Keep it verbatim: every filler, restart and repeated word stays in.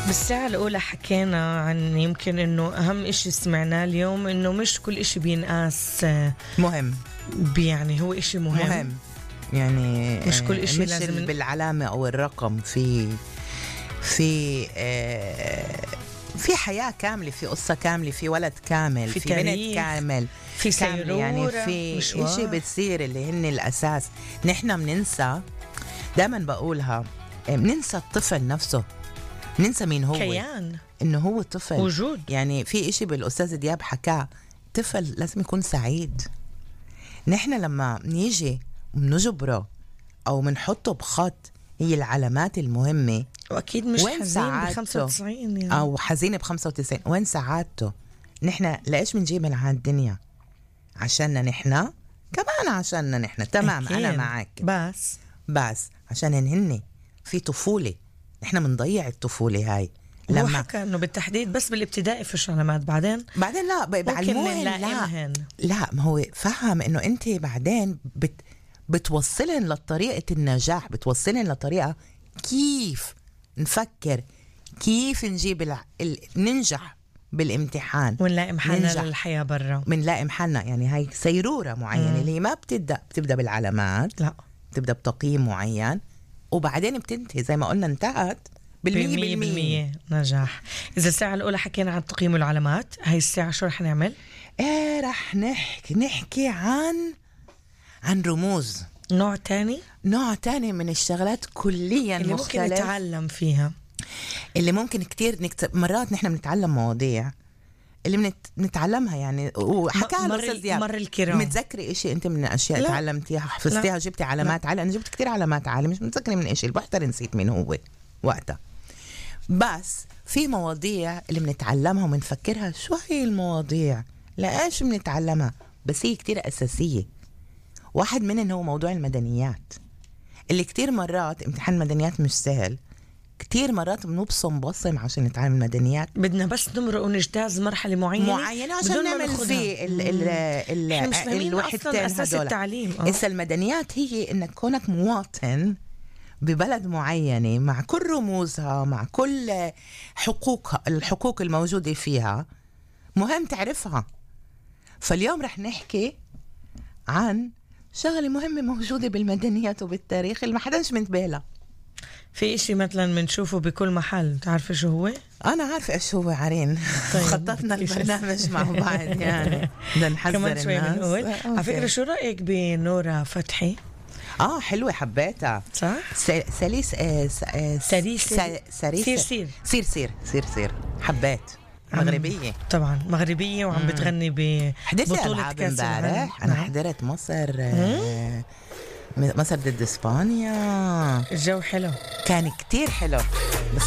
بالساعة الأولى حكينا عن يمكن إنه أهم إشي سمعناه اليوم إنه مش كل إشي بينقاس مهم، يعني هو إشي مهم, مهم. يعني مش كل إشي مش لازم بالعلامة أو الرقم. في في آه في حياة كاملة، في قصة كاملة، في ولد كامل، في, في في بنت كامل، في سيرورة، يعني في إشي بتصير اللي هن الأساس. نحن مننسى، دائما بقولها، مننسى الطفل نفسه، ننسى مين هو، كيان إنه هو طفل وجود. يعني في إشي بالأستاذ دياب حكاه، طفل لازم يكون سعيد. نحن لما نيجي منجبره أو منحطه بخط، هي العلامات المهمة. وأكيد مش حزين بخمسة وتسعين يعني. أو حزين بخمسة وتسعين، وين سعادته؟ نحن ليش منجيب من هالدنيا؟ عشاننا نحن كمان، عشاننا نحن. تمام أكيد. أنا معك، بس بس عشان هن في طفولة، نحن منضيع الطفولة هاي. لما هو حكى انه بالتحديد بس بالابتدائي فيش علامات، بعدين بعدين لا بعلموهن، لا لا ما هو فهم انه انت بعدين بت بتوصلن لطريقة النجاح، بتوصلن لطريقة كيف نفكر، كيف نجيب الع... ال... ننجح بالامتحان ونلاقي حالنا للحياة برا، منلاقي حالنا. يعني هاي سيرورة معينة مم. اللي ما بتبدأ بتبدأ بالعلامات، لا بتبدأ بتقييم معين، وبعدين بتنتهي زي ما قلنا انتهت بالمية بالمية نجاح. إذا الساعة الأولى حكينا عن تقييم العلامات، هاي الساعة شو رح نعمل؟ إيه رح نحكي نحكي عن عن رموز، نوع تاني نوع تاني من الشغلات كليا اللي مختلف، ممكن نتعلم فيها، اللي ممكن كتير نكتب. مرات نحن بنتعلم مواضيع اللي منت... نتعلمها يعني، وحكاها الأستاذ دياب مر الكرام. متذكري إشي أنت من الأشياء تعلمتيها حفظتيها جبتي علامات عالية؟ أنا جبت كتير علامات عالية، مش متذكري من إشي، البحتر نسيت مين هو وقتها. بس في مواضيع اللي بنتعلمها ومنفكرها شو هي المواضيع، لا إيش بنتعلمها، بس هي كتير أساسية. واحد منهم هو موضوع المدنيات، اللي كتير مرات امتحان المدنيات مش سهل، كتير مرات بنبصم بصم عشان نتعلم المدنيات، بدنا بس نمرق ونجتاز مرحلة معينة معينة عشان نعمل فيه ال ال ال الوحدتين هدول. إسا المدنيات هي إنك كونك مواطن ببلد معينة مع كل رموزها، مع كل حقوقها، الحقوق الموجودة فيها مهم تعرفها. فاليوم رح نحكي عن شغلة مهمة موجودة بالمدنيات وبالتاريخ اللي ما حداش منتبهلها. في إشي مثلا منشوفه بكل محل، تعرف شو هو؟ أنا عارفة إيش هو عرين. طيب. خططنا البرنامج مع بعض يعني بدنا نحذر كمان شوي الناس. بنقول. على فكرة شو رأيك بنورة فتحي؟ آه حلوة، حبيتها. صح؟ سليس سليس سير سير سير سير سير سير حبيت. مغربية طبعا، مغربية وعم بتغني ببطولة كأس العالم. أنا حضرت مصر، مصر ضد إسبانيا، الجو حلو، كان كتير حلو. بس